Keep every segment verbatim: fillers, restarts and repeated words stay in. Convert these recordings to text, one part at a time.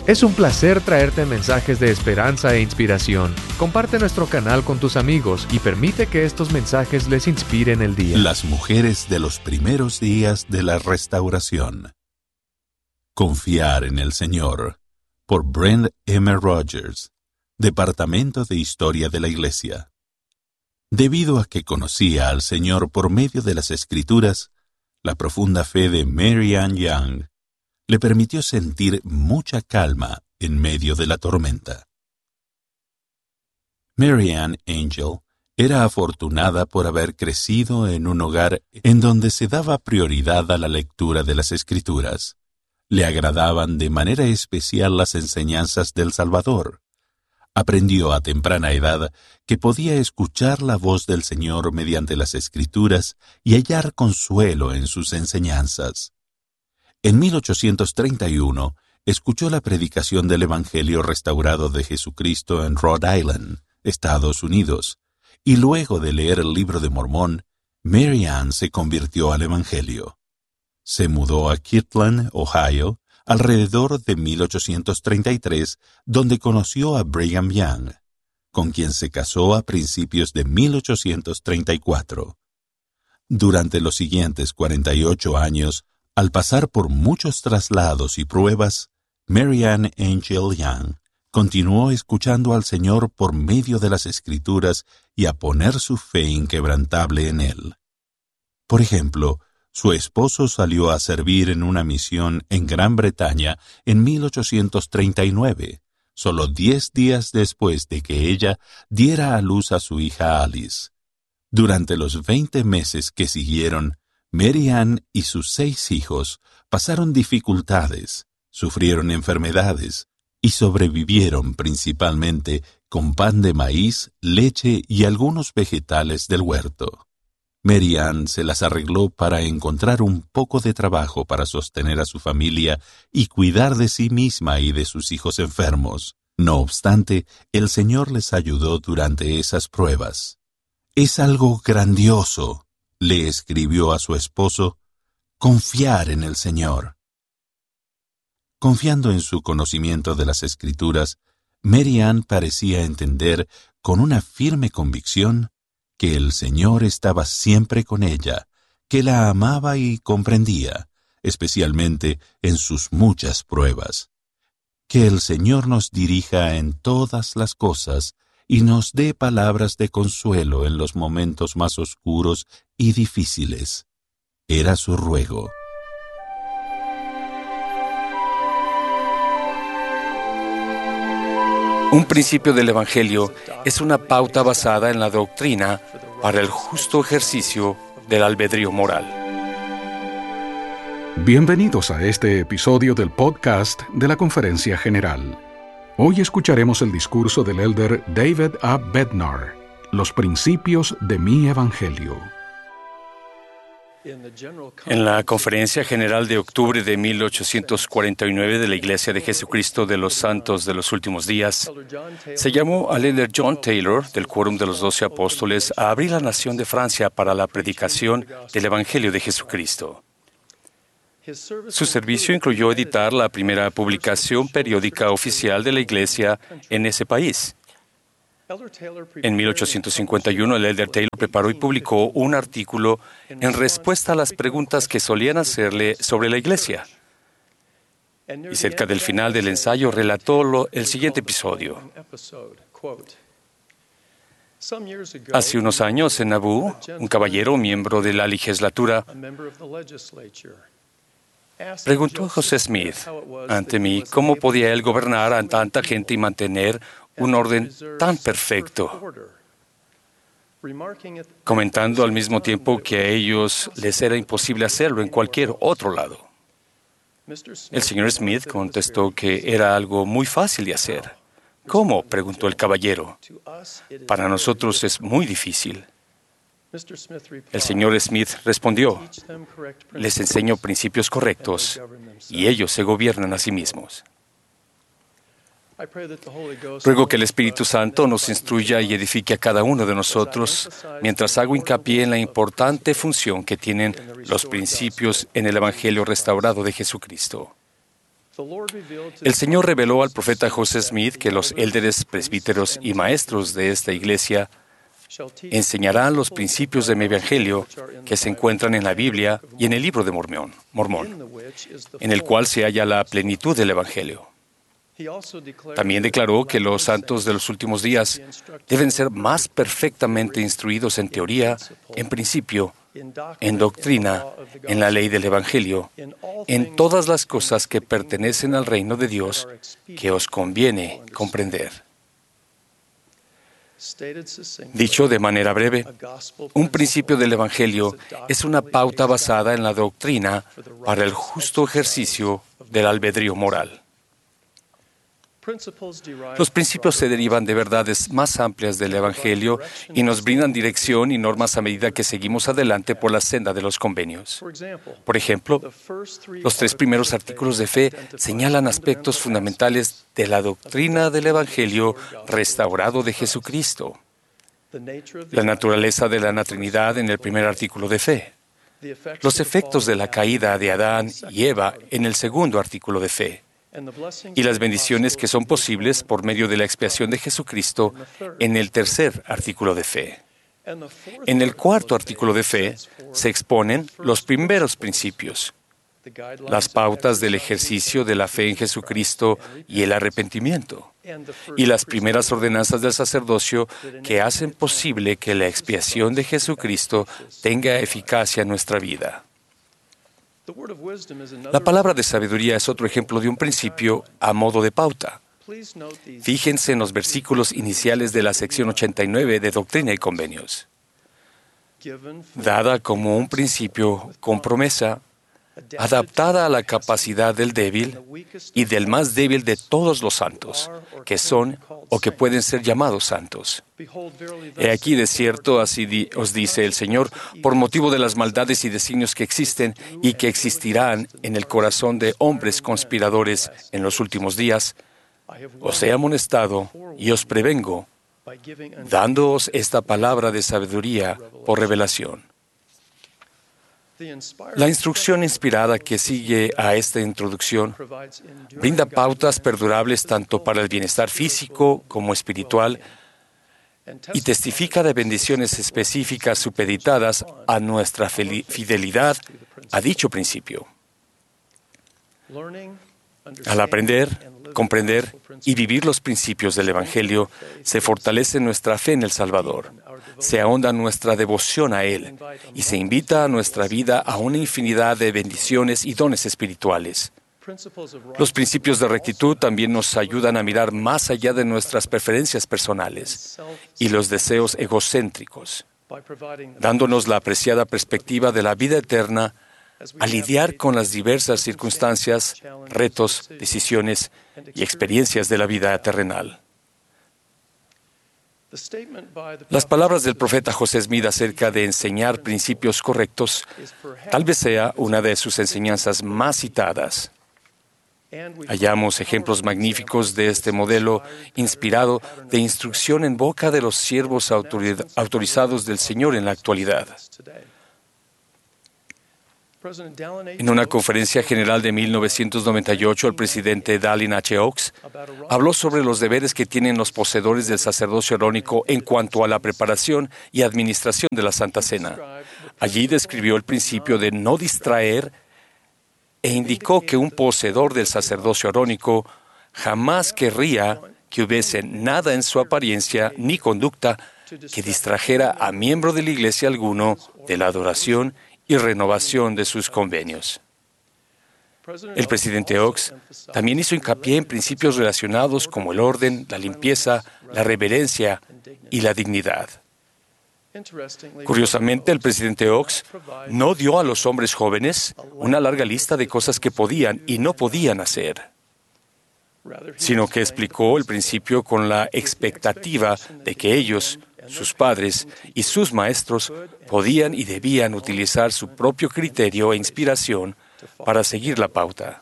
Es un placer traerte mensajes de esperanza e inspiración. Comparte nuestro canal con tus amigos y permite que estos mensajes les inspiren el día. Las mujeres de los primeros días de la restauración. Confiar en el Señor, por Brent M. Rogers, Departamento de Historia de la Iglesia. Debido a que conocía al Señor por medio de las Escrituras, la profunda fe de Mary Ann Young le permitió sentir mucha calma en medio de la tormenta. Mary Ann Angel era afortunada por haber crecido en un hogar en donde se daba prioridad a la lectura de las Escrituras. Le agradaban de manera especial las enseñanzas del Salvador. Aprendió a temprana edad que podía escuchar la voz del Señor mediante las Escrituras y hallar consuelo en sus enseñanzas. En mil ochocientos treinta y uno, escuchó la predicación del Evangelio restaurado de Jesucristo en Rhode Island, Estados Unidos, y luego de leer el Libro de Mormón, Mary Ann se convirtió al Evangelio. Se mudó a Kirtland, Ohio, alrededor de mil ochocientos treinta y tres, donde conoció a Brigham Young, con quien se casó a principios de mil ochocientos treinta y cuatro. Durante los siguientes cuarenta y ocho años, al pasar por muchos traslados y pruebas, Mary Ann Angel Young continuó escuchando al Señor por medio de las Escrituras y a poner su fe inquebrantable en Él. Por ejemplo, su esposo salió a servir en una misión en Gran Bretaña en mil ochocientos treinta y nueve, solo diez días después de que ella diera a luz a su hija Alice. Durante los veinte meses que siguieron, Mary Ann y sus seis hijos pasaron dificultades, sufrieron enfermedades y sobrevivieron principalmente con pan de maíz, leche y algunos vegetales del huerto. Mary Ann se las arregló para encontrar un poco de trabajo para sostener a su familia y cuidar de sí misma y de sus hijos enfermos. No obstante, el Señor les ayudó durante esas pruebas. Es algo grandioso, le escribió a su esposo, confiar en el Señor. Confiando en su conocimiento de las Escrituras, Mary Ann parecía entender con una firme convicción que el Señor estaba siempre con ella, que la amaba y comprendía, especialmente en sus muchas pruebas. Que el Señor nos dirija en todas las cosas y nos dé palabras de consuelo en los momentos más oscuros y difíciles. Era su ruego. Un principio del Evangelio es una pauta basada en la doctrina para el justo ejercicio del albedrío moral. Bienvenidos a este episodio del podcast de la Conferencia General. Hoy escucharemos el discurso del elder David A. Bednar, Los principios de mi Evangelio. En la Conferencia General de octubre de mil ochocientos cuarenta y nueve de la Iglesia de Jesucristo de los Santos de los Últimos Días, se llamó al elder John Taylor, del Quórum de los Doce Apóstoles, a abrir la nación de Francia para la predicación del Evangelio de Jesucristo. Su servicio incluyó editar la primera publicación periódica oficial de la Iglesia en ese país. En mil ochocientos cincuenta y uno, el elder Taylor preparó y publicó un artículo en respuesta a las preguntas que solían hacerle sobre la Iglesia. Y cerca del final del ensayo relató lo, el siguiente episodio. Hace unos años, en Nauvoo, un caballero, miembro de la legislatura, preguntó a José Smith ante mí cómo podía él gobernar a tanta gente y mantener un orden tan perfecto, comentando al mismo tiempo que a ellos les era imposible hacerlo en cualquier otro lado. El señor Smith contestó que era algo muy fácil de hacer. ¿Cómo?, preguntó el caballero. Para nosotros es muy difícil. El señor Smith respondió, les enseño principios correctos y ellos se gobiernan a sí mismos. Ruego que el Espíritu Santo nos instruya y edifique a cada uno de nosotros mientras hago hincapié en la importante función que tienen los principios en el Evangelio restaurado de Jesucristo. El Señor reveló al profeta José Smith que los élderes, presbíteros y maestros de esta iglesia enseñarán los principios de mi evangelio que se encuentran en la Biblia y en el libro de Mormón, Mormón, en el cual se halla la plenitud del evangelio. También declaró que los santos de los últimos días deben ser más perfectamente instruidos en teoría, en principio, en doctrina, en la ley del evangelio, en todas las cosas que pertenecen al reino de Dios que os conviene comprender. Dicho de manera breve, un principio del Evangelio es una pauta basada en la doctrina para el justo ejercicio del albedrío moral. Los principios se derivan de verdades más amplias del Evangelio y nos brindan dirección y normas a medida que seguimos adelante por la senda de los convenios. Por ejemplo, los tres primeros artículos de fe señalan aspectos fundamentales de la doctrina del Evangelio restaurado de Jesucristo. La naturaleza de la Trinidad en el primer artículo de fe. Los efectos de la caída de Adán y Eva en el segundo artículo de fe. Y las bendiciones que son posibles por medio de la expiación de Jesucristo en el tercer artículo de fe. En el cuarto artículo de fe se exponen los primeros principios, las pautas del ejercicio de la fe en Jesucristo y el arrepentimiento, y las primeras ordenanzas del sacerdocio que hacen posible que la expiación de Jesucristo tenga eficacia en nuestra vida. La palabra de sabiduría es otro ejemplo de un principio a modo de pauta. Fíjense en los versículos iniciales de la sección ochenta y nueve de Doctrina y Convenios. Dada como un principio con promesa, adaptada a la capacidad del débil y del más débil de todos los santos, que son o que pueden ser llamados santos. He aquí de cierto, así di- os dice el Señor, por motivo de las maldades y designios que existen y que existirán en el corazón de hombres conspiradores en los últimos días, os he amonestado y os prevengo, dándoos esta palabra de sabiduría por revelación. La instrucción inspirada que sigue a esta introducción brinda pautas perdurables tanto para el bienestar físico como espiritual y testifica de bendiciones específicas supeditadas a nuestra fidelidad a dicho principio. Al aprender, comprender y vivir los principios del Evangelio, se fortalece nuestra fe en el Salvador, se ahonda nuestra devoción a Él y se invita a nuestra vida a una infinidad de bendiciones y dones espirituales. Los principios de rectitud también nos ayudan a mirar más allá de nuestras preferencias personales y los deseos egocéntricos, dándonos la apreciada perspectiva de la vida eterna a lidiar con las diversas circunstancias, retos, decisiones y experiencias de la vida terrenal. Las palabras del profeta José Smith acerca de enseñar principios correctos tal vez sea una de sus enseñanzas más citadas. Hallamos ejemplos magníficos de este modelo inspirado de instrucción en boca de los siervos autorid- autorizados del Señor en la actualidad. En una conferencia general de mil novecientos noventa y ocho, el presidente Dallin H. Oaks habló sobre los deberes que tienen los poseedores del sacerdocio arónico en cuanto a la preparación y administración de la Santa Cena. Allí describió el principio de no distraer e indicó que un poseedor del sacerdocio arónico jamás querría que hubiese nada en su apariencia ni conducta que distrajera a miembro de la iglesia alguno de la adoración y renovación de sus convenios. El presidente Oaks también hizo hincapié en principios relacionados como el orden, la limpieza, la reverencia y la dignidad. Curiosamente, el presidente Oaks no dio a los hombres jóvenes una larga lista de cosas que podían y no podían hacer, sino que explicó el principio con la expectativa de que ellos, sus padres y sus maestros podían y debían utilizar su propio criterio e inspiración para seguir la pauta.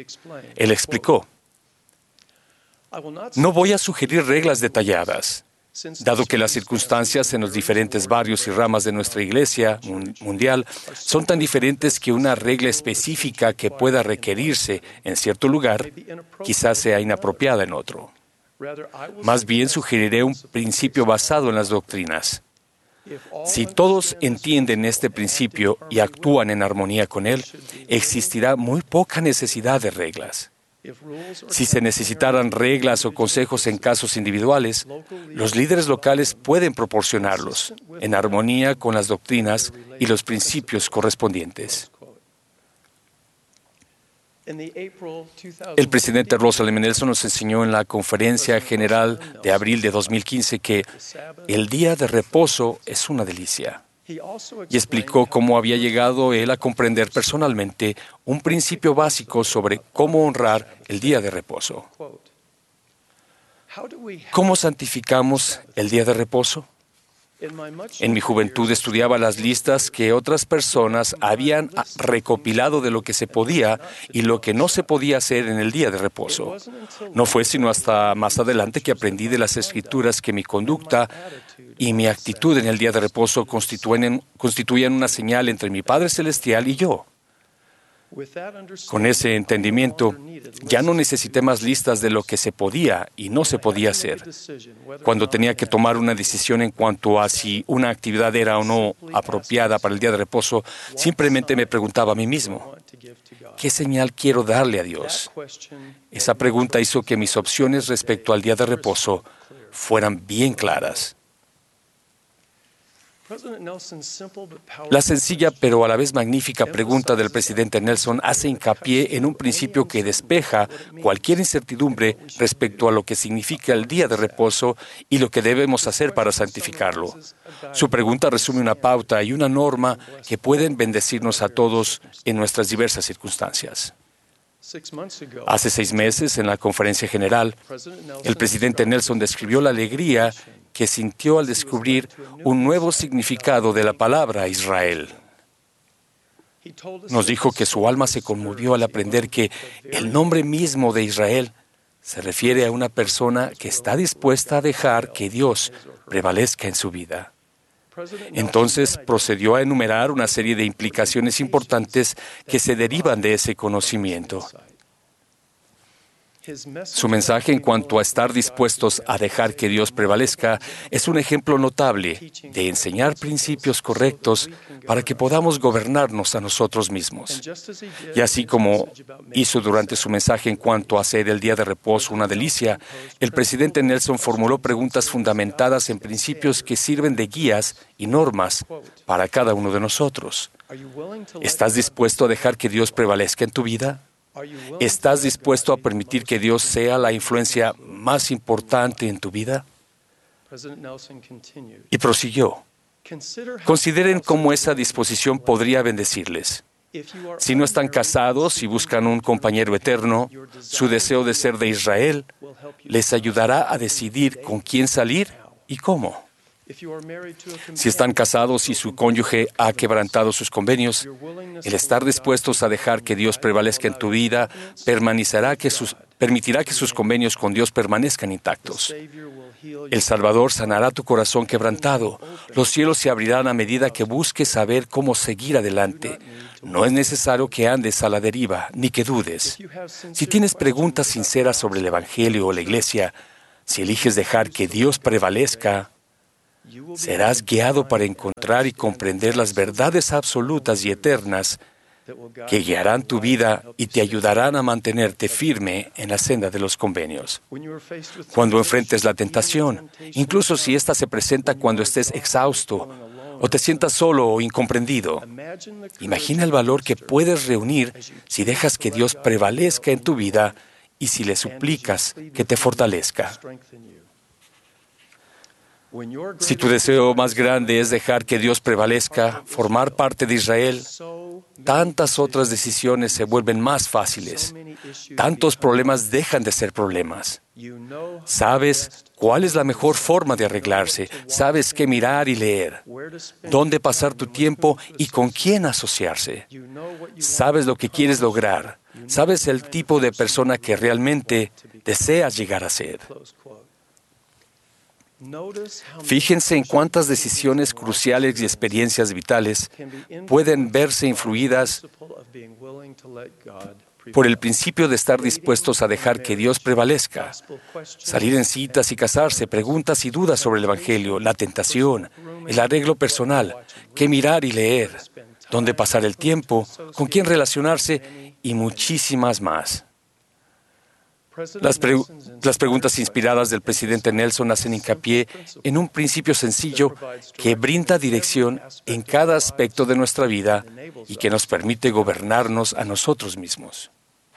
Él explicó: no voy a sugerir reglas detalladas, Dado que las circunstancias en los diferentes barrios y ramas de nuestra iglesia mundial son tan diferentes que una regla específica que pueda requerirse en cierto lugar quizás sea inapropiada en otro. Más bien sugeriré un principio basado en las doctrinas. Si todos entienden este principio y actúan en armonía con él, existirá muy poca necesidad de reglas. Si se necesitaran reglas o consejos en casos individuales, los líderes locales pueden proporcionarlos, en armonía con las doctrinas y los principios correspondientes. El presidente Russell M. Nelson nos enseñó en la Conferencia General de abril de dos mil quince que el día de reposo es una delicia. Y explicó cómo había llegado él a comprender personalmente un principio básico sobre cómo honrar el día de reposo. ¿Cómo santificamos el día de reposo? En mi juventud estudiaba las listas que otras personas habían recopilado de lo que se podía y lo que no se podía hacer en el día de reposo. No fue sino hasta más adelante que aprendí de las Escrituras que mi conducta y mi actitud en el día de reposo constituían, constituían una señal entre mi Padre Celestial y yo. Con ese entendimiento, ya no necesité más listas de lo que se podía y no se podía hacer. Cuando tenía que tomar una decisión en cuanto a si una actividad era o no apropiada para el día de reposo, simplemente me preguntaba a mí mismo, ¿qué señal quiero darle a Dios? Esa pregunta hizo que mis opciones respecto al día de reposo fueran bien claras. La sencilla pero a la vez magnífica pregunta del presidente Nelson hace hincapié en un principio que despeja cualquier incertidumbre respecto a lo que significa el día de reposo y lo que debemos hacer para santificarlo. Su pregunta resume una pauta y una norma que pueden bendecirnos a todos en nuestras diversas circunstancias. Hace seis meses, en la Conferencia General, el presidente Nelson describió la alegría que sintió al descubrir un nuevo significado de la palabra Israel. Nos dijo que su alma se conmovió al aprender que el nombre mismo de Israel se refiere a una persona que está dispuesta a dejar que Dios prevalezca en su vida. Entonces procedió a enumerar una serie de implicaciones importantes que se derivan de ese conocimiento. Su mensaje en cuanto a estar dispuestos a dejar que Dios prevalezca es un ejemplo notable de enseñar principios correctos para que podamos gobernarnos a nosotros mismos. Y así como hizo durante su mensaje en cuanto a hacer el día de reposo una delicia, el presidente Nelson formuló preguntas fundamentadas en principios que sirven de guías y normas para cada uno de nosotros. ¿Estás dispuesto a dejar que Dios prevalezca en tu vida? ¿Estás dispuesto a permitir que Dios sea la influencia más importante en tu vida? Y prosiguió. Consideren cómo esa disposición podría bendecirles. Si no están casados y buscan un compañero eterno, su deseo de ser de Israel les ayudará a decidir con quién salir y cómo. Si están casados y su cónyuge ha quebrantado sus convenios, el estar dispuestos a dejar que Dios prevalezca en tu vida permanecerá que sus, permitirá que sus convenios con Dios permanezcan intactos. El Salvador sanará tu corazón quebrantado. Los cielos se abrirán a medida que busques saber cómo seguir adelante. No es necesario que andes a la deriva, ni que dudes. Si tienes preguntas sinceras sobre el Evangelio o la Iglesia, si eliges dejar que Dios prevalezca, serás guiado para encontrar y comprender las verdades absolutas y eternas que guiarán tu vida y te ayudarán a mantenerte firme en la senda de los convenios. Cuando enfrentes la tentación, incluso si ésta se presenta cuando estés exhausto o te sientas solo o incomprendido, imagina el valor que puedes reunir si dejas que Dios prevalezca en tu vida y si le suplicas que te fortalezca. Si tu deseo más grande es dejar que Dios prevalezca, formar parte de Israel, tantas otras decisiones se vuelven más fáciles. Tantos problemas dejan de ser problemas. Sabes cuál es la mejor forma de arreglarse. Sabes qué mirar y leer, dónde pasar tu tiempo y con quién asociarse. Sabes lo que quieres lograr. Sabes el tipo de persona que realmente deseas llegar a ser. Fíjense en cuántas decisiones cruciales y experiencias vitales pueden verse influidas por el principio de estar dispuestos a dejar que Dios prevalezca. Salir en citas y casarse, preguntas y dudas sobre el Evangelio, la tentación, el arreglo personal, qué mirar y leer, dónde pasar el tiempo, con quién relacionarse y muchísimas más. Las, pre- las preguntas inspiradas del presidente Nelson hacen hincapié en un principio sencillo que brinda dirección en cada aspecto de nuestra vida y que nos permite gobernarnos a nosotros mismos.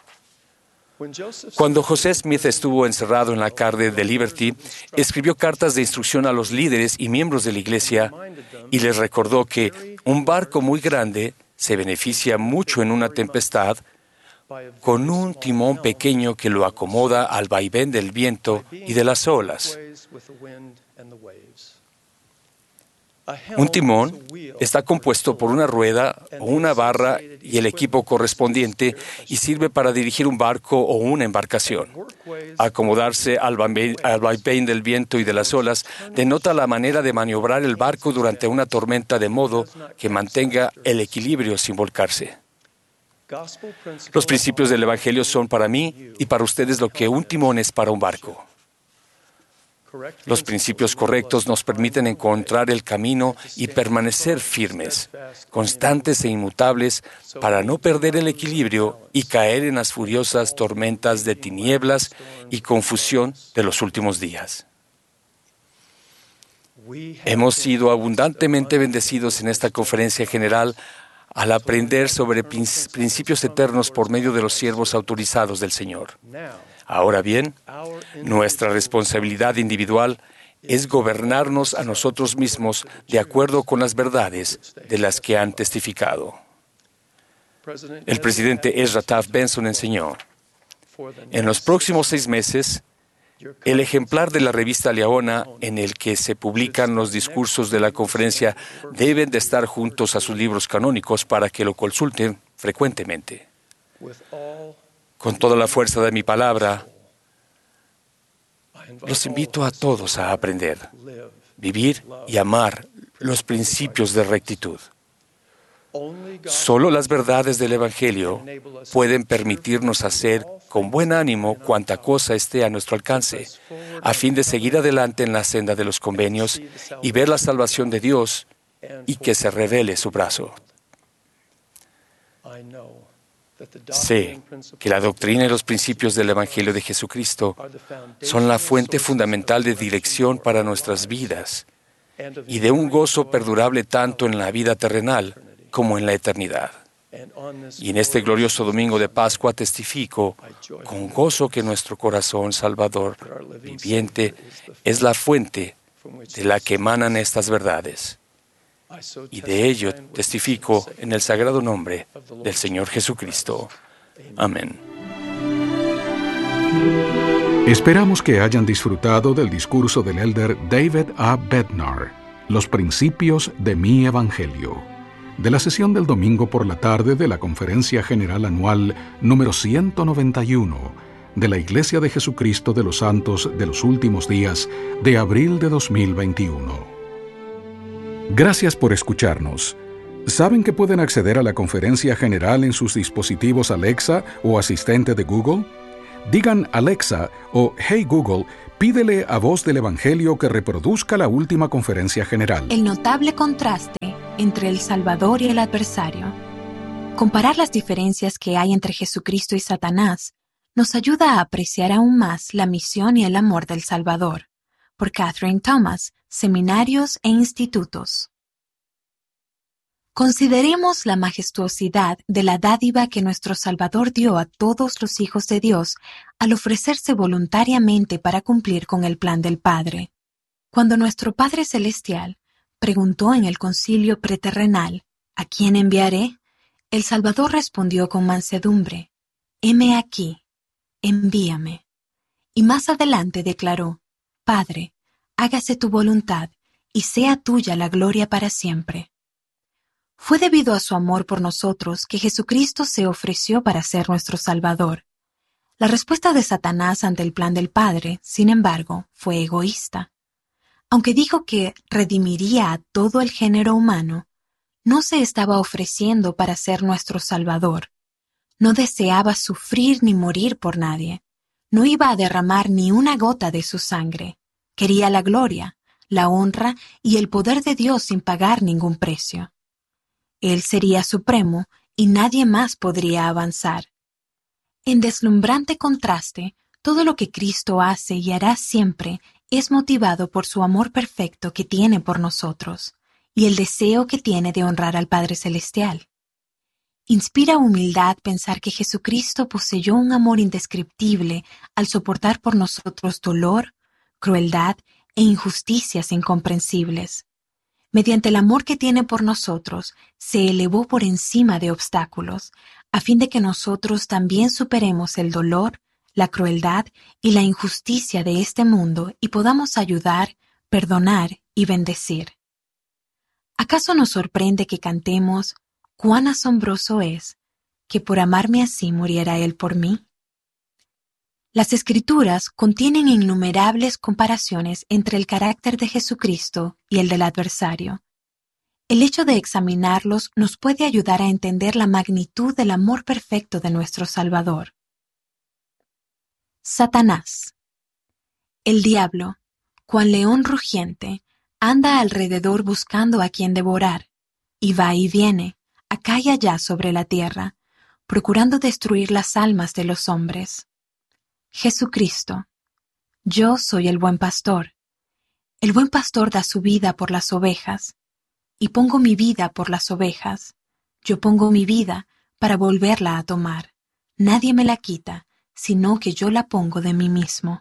Cuando José Smith estuvo encerrado en la cárcel de Liberty, escribió cartas de instrucción a los líderes y miembros de la iglesia y les recordó que un barco muy grande se beneficia mucho en una tempestad con un timón pequeño que lo acomoda al vaivén del viento y de las olas. Un timón está compuesto por una rueda o una barra y el equipo correspondiente y sirve para dirigir un barco o una embarcación. Acomodarse al vaivén, al vaivén del viento y de las olas denota la manera de maniobrar el barco durante una tormenta de modo que mantenga el equilibrio sin volcarse. Los principios del Evangelio son para mí y para ustedes lo que un timón es para un barco. Los principios correctos nos permiten encontrar el camino y permanecer firmes, constantes e inmutables para no perder el equilibrio y caer en las furiosas tormentas de tinieblas y confusión de los últimos días. Hemos sido abundantemente bendecidos en esta conferencia general al aprender sobre principios eternos por medio de los siervos autorizados del Señor. Ahora bien, nuestra responsabilidad individual es gobernarnos a nosotros mismos de acuerdo con las verdades de las que han testificado. El presidente Ezra Taft Benson enseñó: en los próximos seis meses, el ejemplar de la revista Leona en el que se publican los discursos de la conferencia deben de estar juntos a sus libros canónicos para que lo consulten frecuentemente. Con toda la fuerza de mi palabra, los invito a todos a aprender, vivir y amar los principios de rectitud. Solo las verdades del Evangelio pueden permitirnos hacer con buen ánimo cuanta cosa esté a nuestro alcance, a fin de seguir adelante en la senda de los convenios y ver la salvación de Dios y que se revele su brazo. Sé que la doctrina y los principios del Evangelio de Jesucristo son la fuente fundamental de dirección para nuestras vidas y de un gozo perdurable tanto en la vida terrenal como en la eternidad. Y en este glorioso domingo de Pascua testifico con gozo que nuestro corazón salvador viviente es la fuente de la que emanan estas verdades. Y de ello testifico en el sagrado nombre del Señor Jesucristo. Amén. Esperamos que hayan disfrutado del discurso del elder David A. Bednar, Los principios de mi Evangelio, de la sesión del domingo por la tarde de la Conferencia General Anual número ciento noventa y uno de la Iglesia de Jesucristo de los Santos de los Últimos Días de abril de dos mil veintiuno. Gracias por escucharnos. ¿Saben que pueden acceder a la conferencia general en sus dispositivos Alexa o asistente de Google? Digan Alexa o Hey Google, pídele a Voz del Evangelio que reproduzca la última conferencia general. El notable contraste entre el Salvador y el adversario. Comparar las diferencias que hay entre Jesucristo y Satanás nos ayuda a apreciar aún más la misión y el amor del Salvador. Por Catherine Thomas, Seminarios e Institutos. Consideremos la majestuosidad de la dádiva que nuestro Salvador dio a todos los hijos de Dios al ofrecerse voluntariamente para cumplir con el plan del Padre. Cuando nuestro Padre Celestial preguntó en el concilio preterrenal, ¿a quién enviaré?, el Salvador respondió con mansedumbre, heme aquí, envíame. Y más adelante declaró, Padre, hágase tu voluntad, y sea tuya la gloria para siempre. Fue debido a su amor por nosotros que Jesucristo se ofreció para ser nuestro Salvador. La respuesta de Satanás ante el plan del Padre, sin embargo, fue egoísta. Aunque dijo que redimiría a todo el género humano, no se estaba ofreciendo para ser nuestro Salvador. No deseaba sufrir ni morir por nadie. No iba a derramar ni una gota de su sangre. Quería la gloria, la honra y el poder de Dios sin pagar ningún precio. Él sería supremo y nadie más podría avanzar. En deslumbrante contraste, todo lo que Cristo hace y hará siempre es motivado por su amor perfecto que tiene por nosotros y el deseo que tiene de honrar al Padre Celestial. Inspira humildad pensar que Jesucristo poseyó un amor indescriptible al soportar por nosotros dolor, crueldad e injusticias incomprensibles. Mediante el amor que tiene por nosotros, se elevó por encima de obstáculos, a fin de que nosotros también superemos el dolor, la crueldad y la injusticia de este mundo y podamos ayudar, perdonar y bendecir. ¿Acaso nos sorprende que cantemos «Cuán asombroso es que por amarme así muriera Él por mí»? Las Escrituras contienen innumerables comparaciones entre el carácter de Jesucristo y el del adversario. El hecho de examinarlos nos puede ayudar a entender la magnitud del amor perfecto de nuestro Salvador. Satanás. El diablo, cual león rugiente, anda alrededor buscando a quien devorar, y va y viene, acá y allá sobre la tierra, procurando destruir las almas de los hombres. Jesucristo. Yo soy el buen pastor. El buen pastor da su vida por las ovejas, y pongo mi vida por las ovejas. Yo pongo mi vida para volverla a tomar. Nadie me la quita, sino que yo la pongo de mí mismo.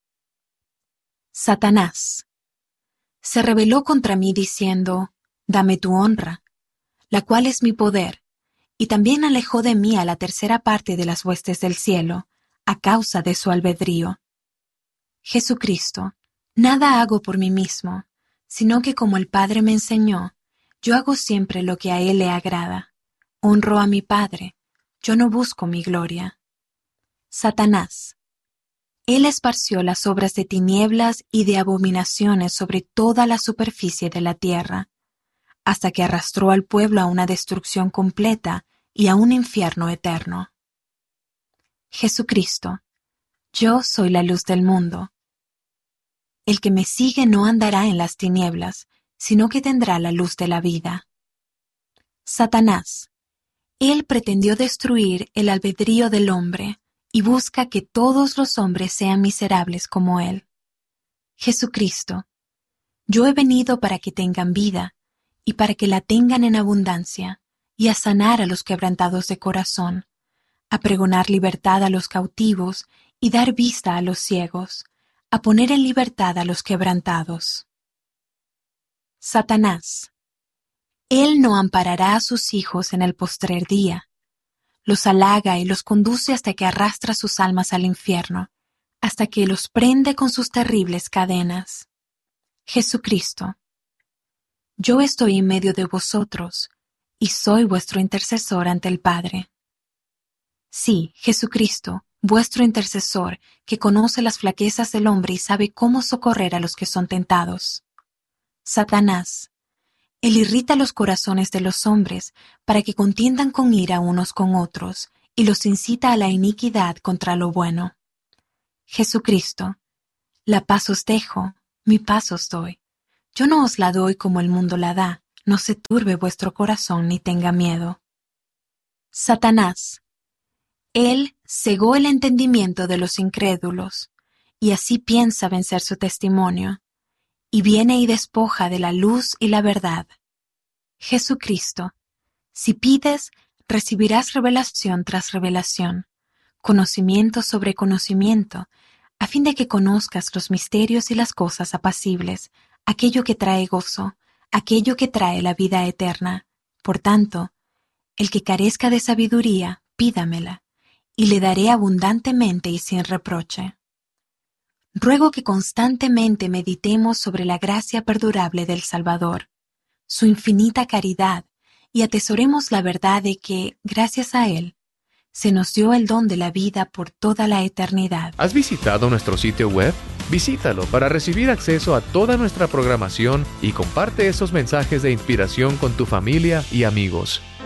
Satanás. Se rebeló contra mí diciendo, dame tu honra, la cual es mi poder, y también alejó de mí a la tercera parte de las huestes del cielo, a causa de su albedrío. Jesucristo, nada hago por mí mismo, sino que como el Padre me enseñó, yo hago siempre lo que a Él le agrada. Honro a mi Padre, yo no busco mi gloria. Satanás. Él esparció las obras de tinieblas y de abominaciones sobre toda la superficie de la tierra, hasta que arrastró al pueblo a una destrucción completa y a un infierno eterno. Jesucristo. Yo soy la luz del mundo. El que me sigue no andará en las tinieblas, sino que tendrá la luz de la vida. Satanás. Él pretendió destruir el albedrío del hombre y busca que todos los hombres sean miserables como él. Jesucristo. Yo he venido para que tengan vida y para que la tengan en abundancia y a sanar a los quebrantados de corazón, a pregonar libertad a los cautivos y dar vista a los ciegos, a poner en libertad a los quebrantados. Satanás. Él no amparará a sus hijos en el postrer día. Los halaga y los conduce hasta que arrastra sus almas al infierno, hasta que los prende con sus terribles cadenas. Jesucristo. Yo estoy en medio de vosotros, y soy vuestro intercesor ante el Padre. Sí, Jesucristo, vuestro intercesor, que conoce las flaquezas del hombre y sabe cómo socorrer a los que son tentados. Satanás. Él irrita los corazones de los hombres para que contiendan con ira unos con otros y los incita a la iniquidad contra lo bueno. Jesucristo. La paz os dejo, mi paz os doy. Yo no os la doy como el mundo la da, no se turbe vuestro corazón ni tenga miedo. Satanás. Él cegó el entendimiento de los incrédulos, y así piensa vencer su testimonio, y viene y despoja de la luz y la verdad. Jesucristo. Si pides, recibirás revelación tras revelación, conocimiento sobre conocimiento, a fin de que conozcas los misterios y las cosas apacibles, aquello que trae gozo, aquello que trae la vida eterna. Por tanto, el que carezca de sabiduría, pídamela, y le daré abundantemente y sin reproche. Ruego que constantemente meditemos sobre la gracia perdurable del Salvador, su infinita caridad, y atesoremos la verdad de que, gracias a Él, se nos dio el don de la vida por toda la eternidad. ¿Has visitado nuestro sitio web? Visítalo para recibir acceso a toda nuestra programación y comparte esos mensajes de inspiración con tu familia y amigos.